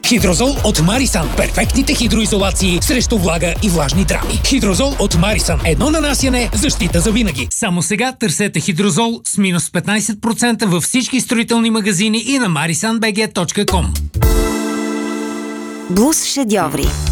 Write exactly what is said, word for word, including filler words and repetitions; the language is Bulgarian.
Хидрозол от Марисан. Перфектните хидроизолации срещу влага и влажни драми. Хидрозол от Марисан. Едно нанасяне, защита за винаги. Само сега търсете Хидрозол с минус петнайсет процента във всички строителни магазини и на marisanbg точка ком. Блуз шедьоври.